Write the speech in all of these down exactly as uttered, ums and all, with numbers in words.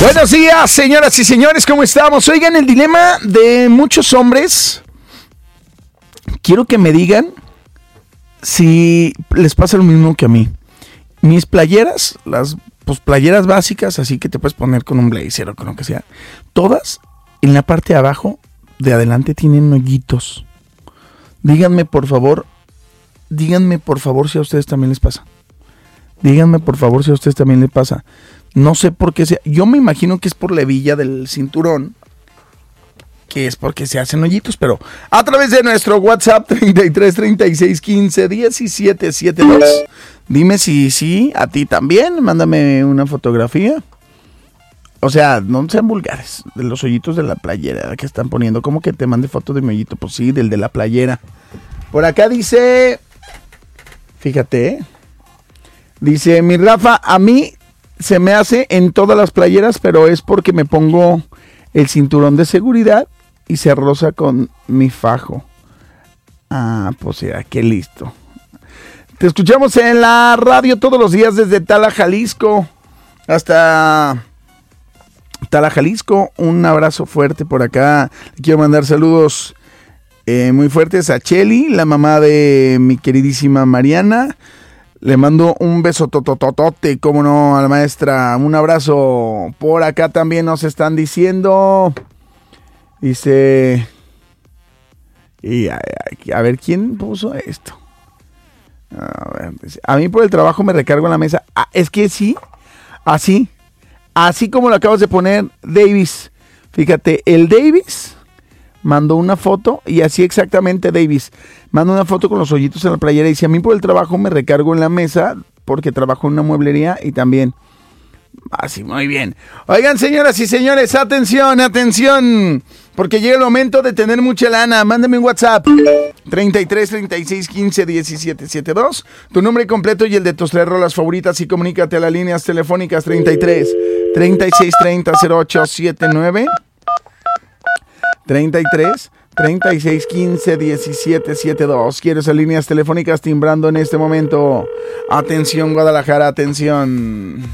Buenos días, señoras y señores, ¿cómo estamos? Oigan, el dilema de muchos hombres. Quiero que me digan si les pasa lo mismo que a mí. Mis playeras, las pues, playeras básicas, así que te puedes poner con un blazer o con lo que sea, todas en la parte de abajo, de adelante, tienen hoyitos. Díganme, por favor, díganme, por favor, si a ustedes también les pasa. Díganme, por favor, si a ustedes también les pasa. No sé por qué sea. Yo me imagino que es por la hebilla del cinturón, que es porque se hacen hoyitos, pero a través de nuestro WhatsApp treinta y tres, treinta y seis, quince, diecisiete, setenta y dos. Dime si sí, a ti también. Mándame una fotografía. O sea, no sean vulgares. De los hoyitos de la playera que están poniendo. ¿Cómo que te mande foto de mi hoyito? Pues sí, del de la playera. Por acá dice... Fíjate, ¿eh? Dice, mi Rafa, a mí se me hace en todas las playeras, pero es porque me pongo el cinturón de seguridad y se roza con mi fajo. Ah, pues ya, qué listo. Te escuchamos en la radio todos los días desde Tala, Jalisco, hasta Tala, Jalisco. Un abrazo fuerte por acá. Le quiero mandar saludos eh, muy fuertes a Cheli, la mamá de mi queridísima Mariana. Le mando un beso totototote, como no, a la maestra. Un abrazo. Por acá también nos están diciendo. Dice... Y a, a, a ver, ¿quién puso esto? A ver, dice, a mí por el trabajo me recargo en la mesa. Ah, es que sí, así. Así como lo acabas de poner, Davis. Fíjate, el Davis mandó una foto y así exactamente Davis. Manda una foto con los hoyitos en la playera y dice, a mí por el trabajo me recargo en la mesa porque trabajo en una mueblería y también. Así, muy bien. Oigan, señoras y señores, atención, atención, porque llega el momento de tener mucha lana. Mándame un WhatsApp, treinta y tres, treinta y seis, quince, diecisiete, setenta y dos, tu nombre completo y el de tus tres rolas favoritas y comunícate a las líneas telefónicas treinta y tres, treinta y seis, treinta, cero ocho setenta y nueve, treinta y tres, treinta y seis, quince, diecisiete, setenta y dos. Quiero esas líneas telefónicas timbrando en este momento. Atención, Guadalajara, atención.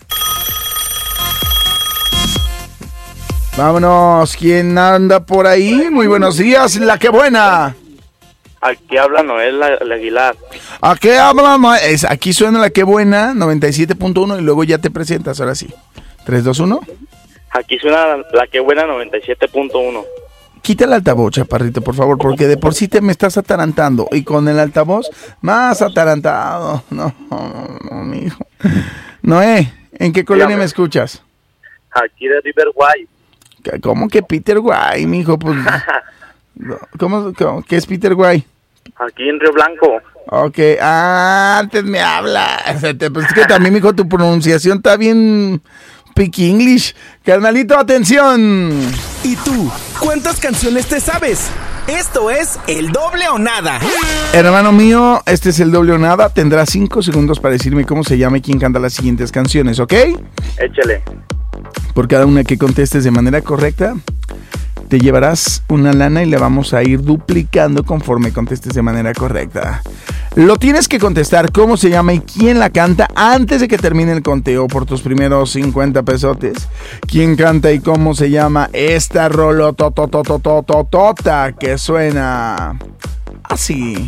Vámonos, ¿quién anda por ahí? Muy buenos días, la que buena. Aquí habla Noel la, la Aguilar. ¿A qué habla Noel? Es, aquí suena la que buena, noventa y siete punto uno, y luego ya te presentas, ahora sí. tres, dos, uno. Aquí suena la, la que buena noventa y siete punto uno. Quita el altavoz, chaparrito, por favor, porque de por sí te me estás atarantando. Y con el altavoz, más atarantado. No, no, no, mijo. Noé, ¿en qué colonia me escuchas? Aquí de River White. ¿Cómo que Peter Guay, mijo? Pues, ¿cómo, cómo, ¿Qué es Peter Guay? Aquí en Río Blanco. Ok, ah, antes me habla. Pues es que también, mijo, tu pronunciación está bien picky English. Carnalito, atención. ¿Y tú? ¿Cuántas canciones te sabes? Esto es El Doble o Nada. Hermano mío, este es El Doble o Nada. Tendrás cinco segundos para decirme cómo se llama y quién canta las siguientes canciones, ¿ok? Échale. Por cada una que contestes de manera correcta, te llevarás una lana y la vamos a ir duplicando conforme contestes de manera correcta. Lo tienes que contestar cómo se llama y quién la canta antes de que termine el conteo por tus primeros cincuenta pesotes. ¿Quién canta y cómo se llama esta rolototototototota que suena así?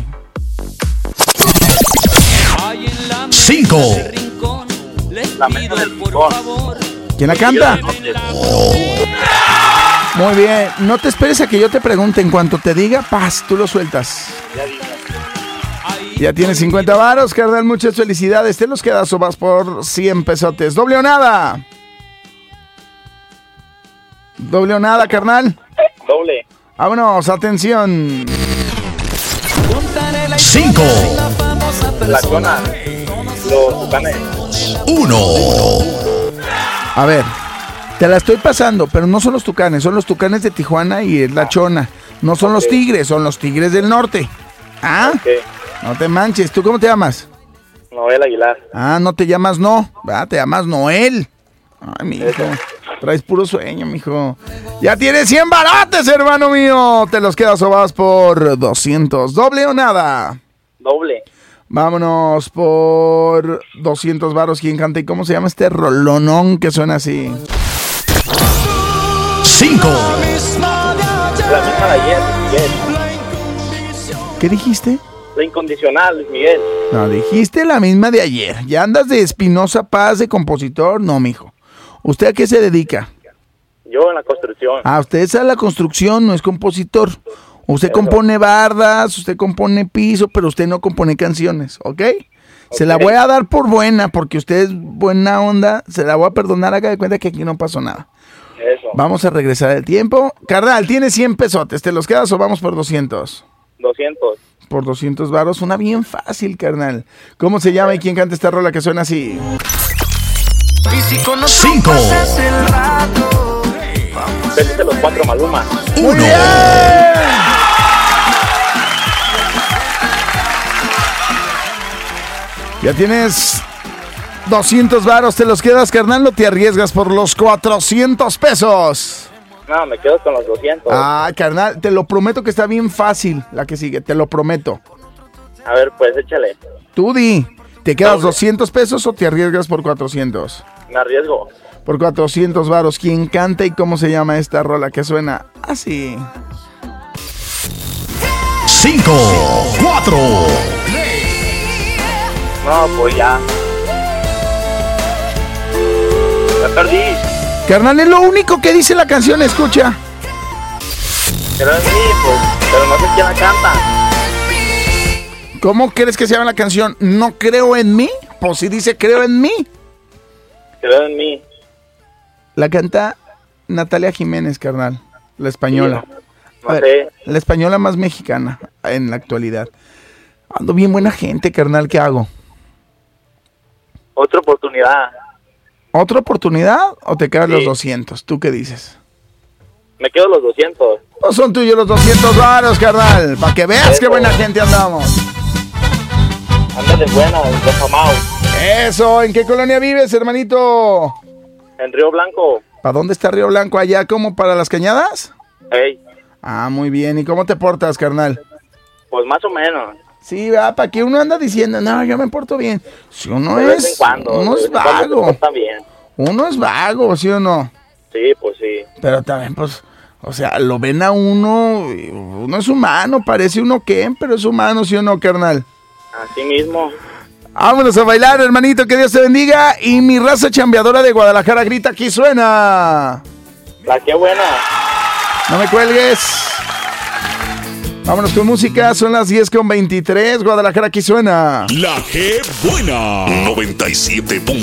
Cinco. La mesa del rincón. ¿Quién la canta? Muy bien, no te esperes a que yo te pregunte. En cuanto te diga, paz, tú lo sueltas. Ya tienes cincuenta varos, carnal, muchas felicidades. Te los quedas o vas por cien pesotes. ¿Doble o nada? ¿Doble o nada, carnal? Doble. Vámonos, atención. Cinco. La zona. Los tucanes. Uno. A ver, te la estoy pasando, pero no son los tucanes, son los tucanes de Tijuana y es la chona. No son los tigres, son los tigres del norte. ¿Ah? Okay. No te manches. ¿Tú cómo te llamas? Noel Aguilar. Ah, no te llamas no, ¿verdad? Te llamas Noel. Ay, mi hijo, traes puro sueño, mijo. Ya tienes cien barotes, hermano mío. Te los quedas o vas por doscientos. ¿Doble o nada? Doble. Vámonos por doscientos varos. ¿Quién canta y cómo se llama este rolonón que suena así? cinco. La misma de ayer, Miguel. ¿Qué dijiste? La incondicional, Luis Miguel. No, dijiste la misma de ayer. ¿Ya andas de Espinosa Paz, de compositor? No, mijo. ¿Usted a qué se dedica? Yo en la construcción. Ah, usted es a la construcción, no es compositor. Usted Eso. compone bardas, usted compone piso, pero usted no compone canciones, ¿ok? Se la Ok. voy a dar por buena, porque usted es buena onda. Se la voy a perdonar, haga de cuenta que aquí no pasó nada. Eso. Vamos a regresar el tiempo. Carnal, tiene cien pesotes. ¿Te los quedas o vamos por doscientos? doscientos. Por doscientos varos. Una bien fácil, carnal. ¿Cómo se llama y quién canta esta rola que suena así? cinco. Feliz de los cuatro, Maluma. ¡Muy bien! Ya tienes doscientos varos. ¿Te los quedas, carnal, o te arriesgas por los cuatrocientos pesos? No, me quedo con los doscientos. Ah, carnal, te lo prometo que está bien fácil la que sigue. Te lo prometo. A ver, pues échale. Tú di, ¿te quedas Doble. doscientos pesos o te arriesgas por cuatrocientos? Me arriesgo. Por cuatrocientos varos. ¿Quién canta y cómo se llama esta rola que suena así? cinco. cuatro. No, pues ya. Me perdí. Carnal, es lo único que dice la canción, escucha. Pero es mí, pues. Pero no sé quién la canta. ¿Cómo crees que se llama la canción? ¿No creo en mí? Pues si dice creo en mí. Creo en mí. La canta Natalia Jiménez, carnal. La española. No A ver, sé. la española más mexicana en la actualidad. Ando bien buena gente, carnal, ¿qué hago? Otra oportunidad. ¿Otra oportunidad o te quedan Sí. los doscientos? ¿Tú qué dices? Me quedo los doscientos. No son tuyos los doscientos varos, carnal. Para que veas qué Eso. buena gente andamos. Ándale buena, de Famao. Eso, ¿en qué colonia vives, hermanito? En Río Blanco. ¿Para dónde está Río Blanco? ¿Allá como para las Cañadas? Ey, Ah, muy bien. ¿Y cómo te portas, carnal? pues más o menos. Sí, va, para que uno anda diciendo, no, yo me porto bien. Si uno De vez en es, cuando. uno de es vez en cuando se vago. porta bien. Uno es vago, ¿sí o no? Sí, pues sí. Pero también, pues, o sea, lo ven a uno, y uno es humano, parece uno que, pero es humano, ¿sí o no, carnal? Así mismo. Vámonos a bailar, hermanito, que Dios te bendiga. Y mi raza chambeadora de Guadalajara grita, aquí suena. La que buena. No me cuelgues. Vámonos con música, son las diez con veintitrés. Guadalajara, aquí suena. La G buena. noventa y siete punto